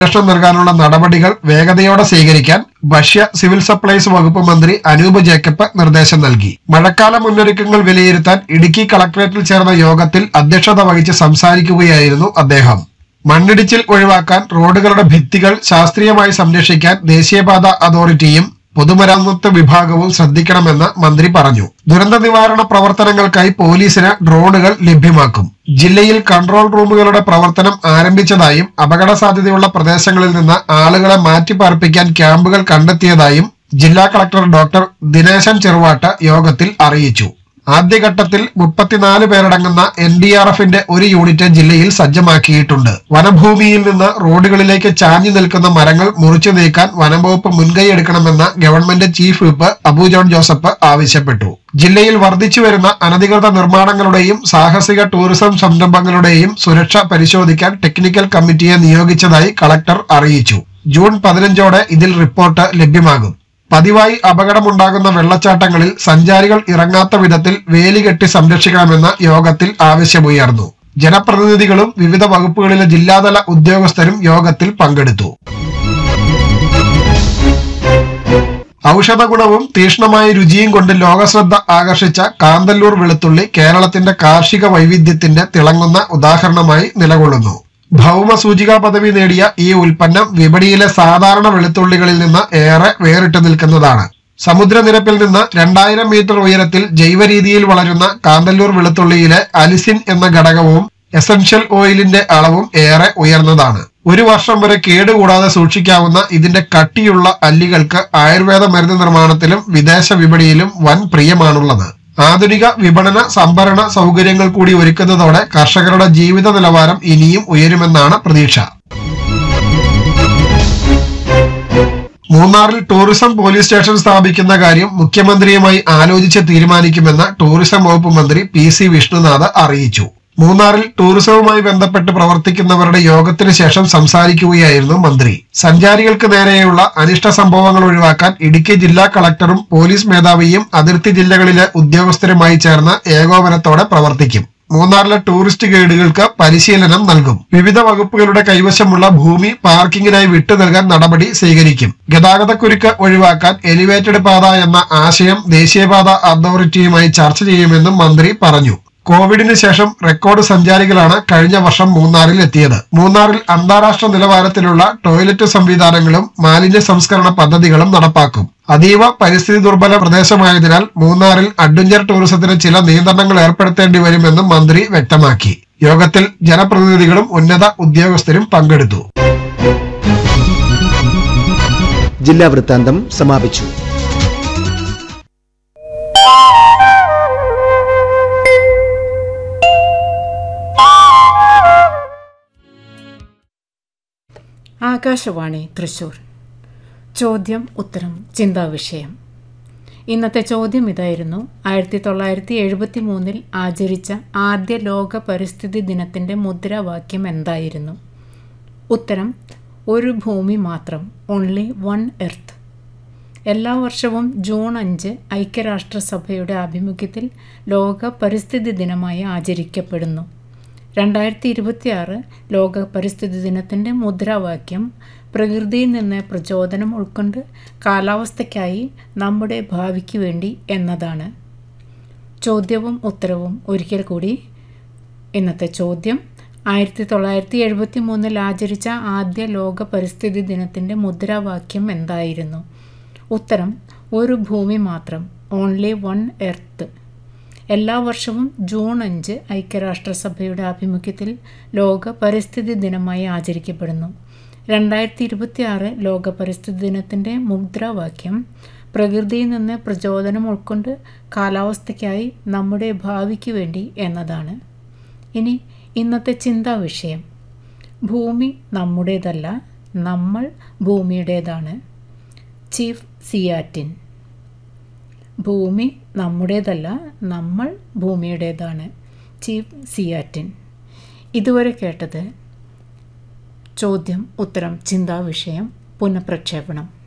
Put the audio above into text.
സംരക്ഷണം നൽകാനുള്ള നടപടികൾ വേഗതയോടെ സ്വീകരിക്കാൻ ഭക്ഷ്യ സിവിൽ സപ്ലൈസ് വകുപ്പ് മന്ത്രി അനൂപ് ജേക്കബ് നിർദ്ദേശം നൽകി. മഴക്കാല മുന്നൊരുക്കങ്ങൾ വിലയിരുത്താൻ ഇടുക്കി കളക്ടറേറ്റിൽ ചേർന്ന യോഗത്തിൽ അധ്യക്ഷത വഹിച്ച് സംസാരിക്കുകയായിരുന്നു അദ്ദേഹം. മണ്ണിടിച്ചിൽ ഒഴിവാക്കാൻ റോഡുകളുടെ ഭിത്തികൾ ശാസ്ത്രീയമായി സംരക്ഷിക്കാൻ ദേശീയപാത അതോറിറ്റിയും പൊതുമരാമത്ത് വിഭാഗവും ശ്രദ്ധിക്കണമെന്ന് മന്ത്രി പറഞ്ഞു. ദുരന്ത നിവാരണ പ്രവർത്തനങ്ങൾക്കായി പോലീസിന് ഡ്രോണുകൾ ലഭ്യമാക്കും. ജില്ലയിൽ കൺട്രോൾ റൂമുകളുടെ പ്രവർത്തനം ആരംഭിച്ചതായും അപകട സാധ്യതയുള്ള പ്രദേശങ്ങളിൽ നിന്ന് ആളുകളെ മാറ്റിപ്പാർപ്പിക്കാൻ ക്യാമ്പുകൾ കണ്ടെത്തിയതായും ജില്ലാ കളക്ടർ ഡോക്ടർ ദിനേശൻ ചെറുവാട്ട് യോഗത്തിൽ അറിയിച്ചു. ആദ്യഘട്ടത്തിൽ 34 പേരടങ്ങുന്ന NDRFന്റെ ഒരു യൂണിറ്റ് ജില്ലയിൽ സജ്ജമാക്കിയിട്ടുണ്ട്. വനഭൂമിയിൽ നിന്ന് റോഡുകളിലേക്ക് ചാഞ്ഞു നിൽക്കുന്ന മരങ്ങൾ മുറിച്ചു നീക്കാൻ വനംവകുപ്പ് മുൻകൈയെടുക്കണമെന്ന് government chief whip Abu John Joseph ആവശ്യപ്പെട്ടു. ജില്ലയിൽ വർദ്ധിച്ചുവരുന്ന അനധികൃത നിർമ്മാണങ്ങളുടെയും സാഹസിക ടൂറിസം സംരംഭങ്ങളുടെയും സുരക്ഷ പരിശോധിക്കാൻ ടെക്നിക്കൽ കമ്മിറ്റിയെ നിയോഗിച്ചതായി കളക്ടർ അറിയിച്ചു. ജൂൺ 15ഓടെ ഇതിൽ റിപ്പോർട്ട് ലഭ്യമാകും. പതിവായി അപകടമുണ്ടാകുന്ന വെള്ളച്ചാട്ടങ്ങളിൽ സഞ്ചാരികൾ ഇറങ്ങാത്ത വിധത്തിൽ വേലി കെട്ടി സംരക്ഷിക്കണമെന്ന യോഗത്തിൽ ആവശ്യമുയർന്നു. ജനപ്രതിനിധികളും വിവിധ വകുപ്പുകളിലെ ജില്ലാതല ഉദ്യോഗസ്ഥരും യോഗത്തിൽ പങ്കെടുത്തു. ഔഷധ ഗുണവും തീക്ഷ്ണമായ രുചിയും കൊണ്ട് ലോകശ്രദ്ധ ആകർഷിച്ച കാന്തല്ലൂർ വെളുത്തുള്ളി കേരളത്തിന്റെ കാർഷിക വൈവിധ്യത്തിന്റെ തിളങ്ങുന്ന ഉദാഹരണമായി നിലകൊള്ളുന്നു. ഭൗമ സൂചികാ പദവി നേടിയ ഈ ഉൽപ്പന്നം വിപണിയിലെ സാധാരണ വെളുത്തുള്ളികളിൽ നിന്ന് ഏറെ വേറിട്ട് നിൽക്കുന്നതാണ്. സമുദ്രനിരപ്പിൽ നിന്ന് 2000 മീറ്റർ ഉയരത്തിൽ ജൈവ രീതിയിൽ വളരുന്ന കാന്തല്ലൂർ വെളുത്തുള്ളിയിലെ അലിസിൻ എന്ന ഘടകവും എസൻഷ്യൽ ഓയിലിന്റെ അളവും ഏറെ ഉയർന്നതാണ്. 1 വർഷം വരെ കേടുകൂടാതെ സൂക്ഷിക്കാവുന്ന ഇതിന്റെ കട്ടിയുള്ള അല്ലികൾക്ക് ആയുർവേദ മരുന്ന് നിർമ്മാണത്തിലും വിദേശ വിപണിയിലും വൻ പ്രിയമാണുള്ളത്. ആധുനിക വിപണന സംഭരണ സൗകര്യങ്ങൾ കൂടി ഒരുക്കുന്നതോടെ കർഷകരുടെ ജീവിത നിലവാരം ഇനിയും ഉയരുമെന്നാണ് പ്രതീക്ഷ. മൂന്നാറിൽ ടൂറിസം പോലീസ് സ്റ്റേഷൻ സ്ഥാപിക്കുന്ന കാര്യം മുഖ്യമന്ത്രിയുമായി ആലോചിച്ച് തീരുമാനിക്കുമെന്ന് ടൂറിസം വകുപ്പ് മന്ത്രി PC വിഷ്ണുനാഥ് അറിയിച്ചു. മൂന്നാറിൽ ടൂറിസവുമായി ബന്ധപ്പെട്ട് പ്രവർത്തിക്കുന്നവരുടെ യോഗത്തിന് ശേഷം സംസാരിക്കുകയായിരുന്നു മന്ത്രി. സഞ്ചാരികൾക്ക് നേരെയുള്ള അനിഷ്ട സംഭവങ്ങൾ ഒഴിവാക്കാൻ ഇടുക്കി ജില്ലാ കളക്ടറും പോലീസ് മേധാവിയും അതിർത്തി ജില്ലകളിലെ ഉദ്യോഗസ്ഥരുമായി ചേർന്ന് ഏകോപനത്തോടെ പ്രവർത്തിക്കും. മൂന്നാറിലെ ടൂറിസ്റ്റ് ഗൈഡുകൾക്ക് പരിശീലനം നൽകും. വിവിധ വകുപ്പുകളുടെ കൈവശമുള്ള ഭൂമി പാർക്കിങ്ങിനായി വിട്ടു നൽകാൻ നടപടി സ്വീകരിക്കും. ഗതാഗതക്കുരുക്ക് ഒഴിവാക്കാൻ എലിവേറ്റഡ് പാത എന്ന ആശയം ദേശീയപാത അതോറിറ്റിയുമായി ചർച്ച ചെയ്യുമെന്നും മന്ത്രി പറഞ്ഞു. കോവിഡിന് ശേഷം റെക്കോർഡ് സഞ്ചാരികളാണ് കഴിഞ്ഞ വർഷം മൂന്നാറിൽ എത്തിയത്. മൂന്നാറിൽ അന്താരാഷ്ട്ര നിലവാരത്തിലുള്ള ടോയ്ലറ്റ് സംവിധാനങ്ങളും മാലിന്യ സംസ്കരണ പദ്ധതികളും നടപ്പാക്കും. അതീവ പരിസ്ഥിതി ദുർബല പ്രദേശമായതിനാൽ മൂന്നാറിൽ അഡ്വഞ്ചർ ടൂറിസത്തിന് ചില നിയന്ത്രണങ്ങൾ ഏർപ്പെടുത്തേണ്ടി വരുമെന്നും മന്ത്രി വ്യക്തമാക്കി. യോഗത്തിൽ ജനപ്രതിനിധികളും ഉന്നത ഉദ്യോഗസ്ഥരും പങ്കെടുത്തു. ജില്ലാ വൃത്താന്തം സമാപിച്ചു. ആകാശവാണി തൃശൂർ. ചോദ്യം ഉത്തരം ചിന്താവിഷയം. ഇന്നത്തെ ചോദ്യം ഇതായിരുന്നു: 1973 ആചരിച്ച ആദ്യ ലോക പരിസ്ഥിതി ദിനത്തിൻ്റെ മുദ്രാവാക്യം എന്തായിരുന്നു? ഉത്തരം: ഒരു ഭൂമി മാത്രം, ഓൺലി വൺ എർത്ത്. എല്ലാ വർഷവും ജൂൺ 5 ഐക്യരാഷ്ട്രസഭയുടെ ആഭിമുഖ്യത്തിൽ ലോക പരിസ്ഥിതി ദിനമായി ആചരിക്കപ്പെടുന്നു. 2026 ലോക പരിസ്ഥിതി ദിനത്തിൻ്റെ മുദ്രാവാക്യം പ്രകൃതിയിൽ നിന്ന് പ്രചോദനം ഉൾക്കൊണ്ട് കാലാവസ്ഥയ്ക്കായി നമ്മുടെ ഭാവിക്ക് വേണ്ടി എന്നതാണ്. ചോദ്യവും ഉത്തരവും ഒരിക്കൽ കൂടി. ഇന്നത്തെ ചോദ്യം: 1973 ആചരിച്ച ആദ്യ ലോക പരിസ്ഥിതി ദിനത്തിൻ്റെ മുദ്രാവാക്യം എന്തായിരുന്നു? ഉത്തരം: ഒരു ഭൂമി മാത്രം, ഓൺലി വൺ എർത്ത്. എല്ലാ വർഷവും ജൂൺ 5 ഐക്യരാഷ്ട്രസഭയുടെ ആഭിമുഖ്യത്തിൽ ലോക പരിസ്ഥിതി ദിനമായി ആചരിക്കപ്പെടുന്നു. 2026 ലോക പരിസ്ഥിതി ദിനത്തിൻ്റെ മുദ്രാവാക്യം പ്രകൃതിയിൽ നിന്ന് പ്രചോദനം ഉൾക്കൊണ്ട് കാലാവസ്ഥയ്ക്കായി നമ്മുടെ ഭാവിക്ക് വേണ്ടി എന്നതാണ്. ഇനി ഇന്നത്തെ ചിന്താവിഷയം: ഭൂമി നമ്മുടേതല്ല, നമ്മൾ ഭൂമിയുടേതാണ്. ചീഫ് സിയാറ്റിൻ. ഭൂമി നമ്മുടേതല്ല, നമ്മൾ ഭൂമിയുടേതാണ്. ചീഫ് സിയാറ്റിൻ. ഇതുവരെ കേട്ടത് ചോദ്യം ഉത്തരം ചിന്താവിഷയം. പുനഃപ്രക്ഷേപണം.